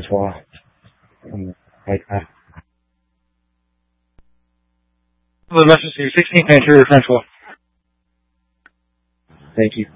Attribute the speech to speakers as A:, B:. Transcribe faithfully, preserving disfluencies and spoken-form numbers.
A: Francois. Um, like that.
B: The message to you, sixteenth Interior Francois.
A: Thank you.